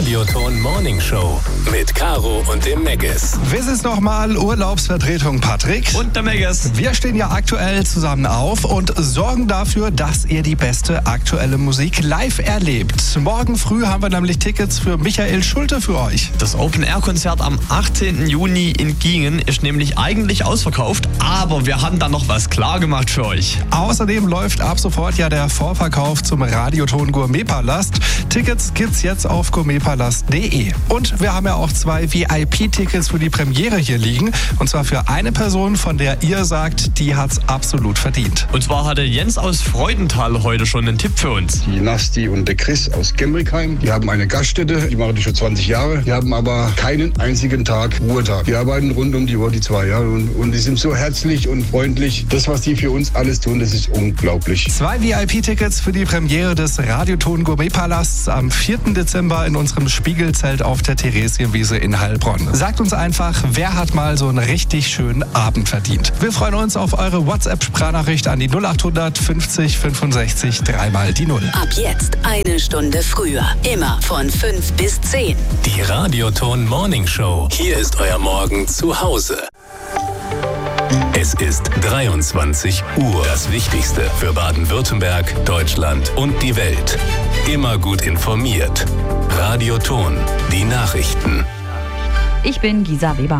Radioton Morning Show mit Caro und dem Megis. Wer ist nochmal Urlaubsvertretung Patrick? Und der Megis. Wir stehen ja aktuell zusammen auf und sorgen dafür, dass ihr die beste aktuelle Musik live erlebt. Morgen früh haben wir nämlich Tickets für Michael Schulte für euch. Das Open-Air-Konzert am 18. Juni in Giengen ist nämlich eigentlich ausverkauft, aber wir haben da noch was klar gemacht für euch. Außerdem läuft ab sofort ja der Vorverkauf zum Radioton Gourmet-Palast. Tickets gibt's jetzt auf gourmetpalast.de. Und wir haben ja auch 2 VIP-Tickets für die Premiere hier liegen. Und zwar für eine Person, von der ihr sagt, die hat's absolut verdient. Und zwar hatte Jens aus Freudenthal heute schon einen Tipp für uns. Die Nasti und der Chris aus Gemrickheim, die haben eine Gaststätte, die machen die schon 20 Jahre. Die haben aber keinen einzigen Tag Ruhetag. Die arbeiten rund um die Uhr, die 2 Jahre. Und die sind so herzlich und freundlich. Das, was die für uns alles tun, das ist unglaublich. 2 VIP-Tickets für die Premiere des Radioton Gourmet-Palasts am 4. Dezember in unserem Spiegelzelt auf der Theresienwiese in Heilbronn. Sagt uns einfach, wer hat mal so einen richtig schönen Abend verdient. Wir freuen uns auf eure WhatsApp-Sprachnachricht an die 0800 50 65 3 die 0. Ab jetzt 1 Stunde früher. Immer von 5 bis 10. Die Radioton Morning Show. Hier ist euer Morgen zu Hause. Es ist 23 Uhr. Das Wichtigste für Baden-Württemberg, Deutschland und die Welt. Immer gut informiert. Radioton. Die Nachrichten. Ich bin Gisa Weber.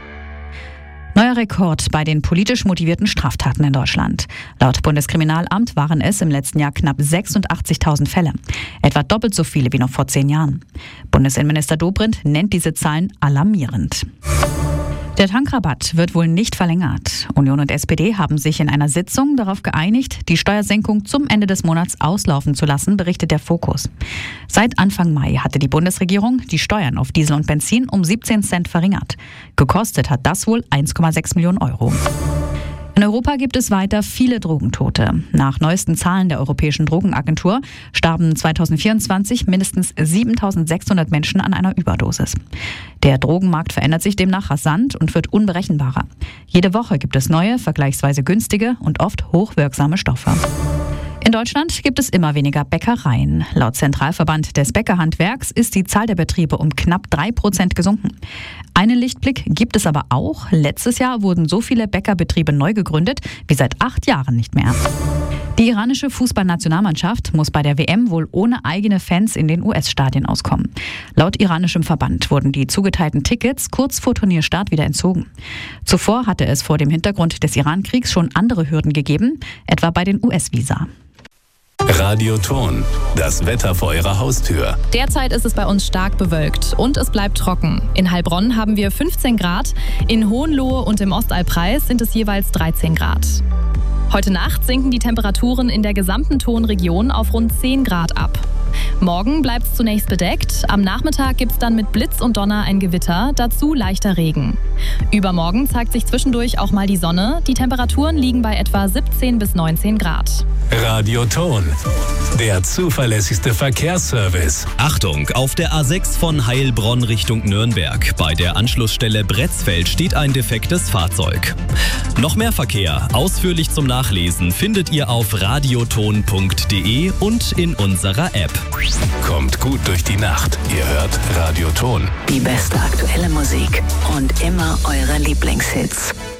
Neuer Rekord bei den politisch motivierten Straftaten in Deutschland. Laut Bundeskriminalamt waren es im letzten Jahr knapp 86.000 Fälle. Etwa doppelt so viele wie noch vor 10 Jahren. Bundesinnenminister Dobrindt nennt diese Zahlen alarmierend. Der Tankrabatt wird wohl nicht verlängert. Union und SPD haben sich in einer Sitzung darauf geeinigt, die Steuersenkung zum Ende des Monats auslaufen zu lassen, berichtet der Fokus. Seit Anfang Mai hatte die Bundesregierung die Steuern auf Diesel und Benzin um 17 Cent verringert. Gekostet hat das wohl 1,6 Millionen Euro. In Europa gibt es weiter viele Drogentote. Nach neuesten Zahlen der Europäischen Drogenagentur starben 2024 mindestens 7.600 Menschen an einer Überdosis. Der Drogenmarkt verändert sich demnach rasant und wird unberechenbarer. Jede Woche gibt es neue, vergleichsweise günstige und oft hochwirksame Stoffe. In Deutschland gibt es immer weniger Bäckereien. Laut Zentralverband des Bäckerhandwerks ist die Zahl der Betriebe um knapp 3% gesunken. Einen Lichtblick gibt es aber auch. Letztes Jahr wurden so viele Bäckerbetriebe neu gegründet wie seit 8 Jahren nicht mehr. Die iranische Fußballnationalmannschaft muss bei der WM wohl ohne eigene Fans in den US-Stadien auskommen. Laut iranischem Verband wurden die zugeteilten Tickets kurz vor Turnierstart wieder entzogen. Zuvor hatte es vor dem Hintergrund des Iran-Kriegs schon andere Hürden gegeben, etwa bei den US-Visa. Radioton. Das Wetter vor eurer Haustür. Derzeit ist es bei uns stark bewölkt und es bleibt trocken. In Heilbronn haben wir 15 Grad, in Hohenlohe und im Ostalbkreis sind es jeweils 13 Grad. Heute Nacht sinken die Temperaturen in der gesamten Tonregion auf rund 10 Grad ab. Morgen bleibt es zunächst bedeckt, am Nachmittag gibt es dann mit Blitz und Donner ein Gewitter, dazu leichter Regen. Übermorgen zeigt sich zwischendurch auch mal die Sonne, die Temperaturen liegen bei etwa 17 bis 19 Grad. Radioton. Der zuverlässigste Verkehrsservice. Achtung, auf der A6 von Heilbronn Richtung Nürnberg. Bei der Anschlussstelle Bretzfeld steht ein defektes Fahrzeug. Noch mehr Verkehr, ausführlich zum Nachlesen, findet ihr auf radioton.de und in unserer App. Kommt gut durch die Nacht. Ihr hört Radioton. Die beste aktuelle Musik und immer eure Lieblingshits.